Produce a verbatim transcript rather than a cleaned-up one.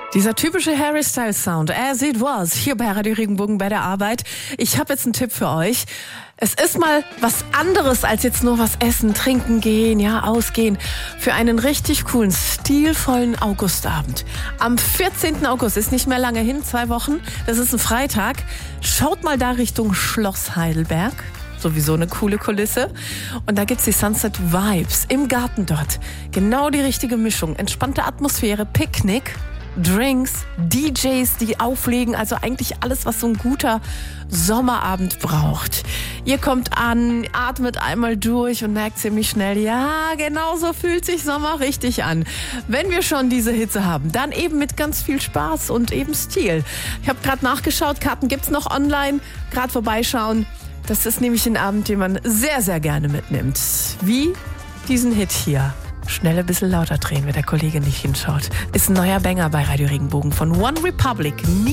Dieser typische Harry Styles Sound, as it was, hier bei Radio Regenbogen bei der Arbeit. Ich habe jetzt einen Tipp für euch. Es ist mal was anderes als jetzt nur was essen, trinken gehen, ja, ausgehen. Für einen richtig coolen, stilvollen Augustabend. Am vierzehnten August, ist nicht mehr lange hin, zwei Wochen, das ist ein Freitag. Schaut mal da Richtung Schloss Heidelberg. Sowieso eine coole Kulisse. Und da gibt's die Sunset Vibes im Garten dort. Genau die richtige Mischung. Entspannte Atmosphäre, Picknick, Drinks, D Js, die auflegen. Also eigentlich alles, was so ein guter Sommerabend braucht. Ihr kommt an, atmet einmal durch und merkt ziemlich schnell, ja, genau so fühlt sich Sommer richtig an. Wenn wir schon diese Hitze haben, dann eben mit ganz viel Spaß und eben Stil. Ich habe gerade nachgeschaut, Karten gibt's noch online. Gerade vorbeischauen. Das ist nämlich ein Abend, den man sehr, sehr gerne mitnimmt. Wie diesen Hit hier. Schnell ein bisschen lauter drehen, wenn der Kollege nicht hinschaut. Ist ein neuer Banger bei Radio Regenbogen von One Republic.